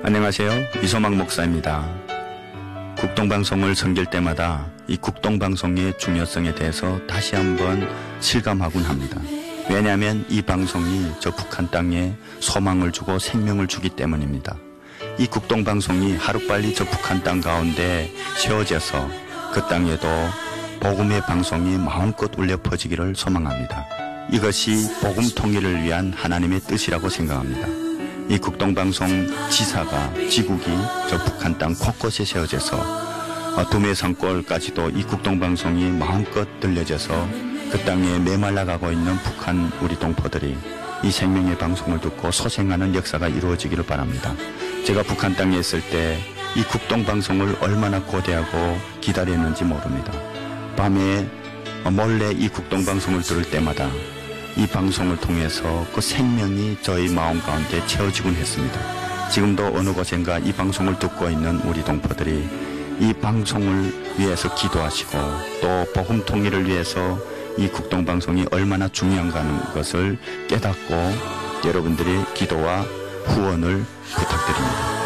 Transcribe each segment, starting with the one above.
안녕하세요. 이소망 목사입니다. 국동방송을 섬길 때마다 이 국동방송의 중요성에 대해서 다시 한번 실감하곤 합니다. 왜냐하면 이 방송이 저 북한 땅에 소망을 주고 생명을 주기 때문입니다. 이 국동방송이 하루빨리 저 북한 땅 가운데 세워져서 그 땅에도 복음의 방송이 마음껏 울려 퍼지기를 소망합니다. 이것이 복음 통일을 위한 하나님의 뜻이라고 생각합니다. 이 국동방송 지사가 지국이 저 북한 땅 곳곳에 세워져서 두메산골까지도 이 국동방송이 마음껏 들려져서 그 땅에 메말라가고 있는 북한 우리 동포들이 이 생명의 방송을 듣고 소생하는 역사가 이루어지기를 바랍니다. 제가 북한 땅에 있을 때 이 국동방송을 얼마나 고대하고 기다렸는지 모릅니다. 밤에 몰래 이 국동방송을 들을 때마다 이 방송을 통해서 그 생명이 저희 마음 가운데 채워지곤 했습니다. 지금도 어느 곳인가 이 방송을 듣고 있는 우리 동포들이 이 방송을 위해서 기도하시고 또 복음 통일을 위해서 이 국동방송이 얼마나 중요한가 하는 것을 깨닫고 여러분들의 기도와 후원을 부탁드립니다.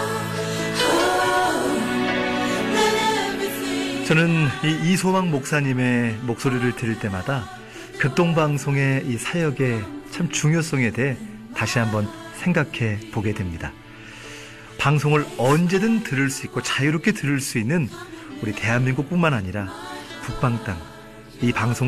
저는 이 이소망 목사님의 목소리를 들을 때마다 극동방송의 이 사역의 참 중요성에 대해 다시 한번 생각해 보게 됩니다. 방송을 언제든 들을 수 있고 자유롭게 들을 수 있는 우리 대한민국뿐만 아니라 북방 땅, 이 방송을